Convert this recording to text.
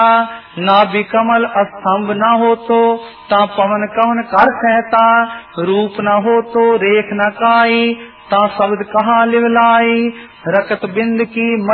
नाभि कमल स्तंभ न हो तो ता पवन कवन कर सहता, रूप न हो तो रेख न काई ता शब्द कहाँ लिवलाई, रकत बिंद की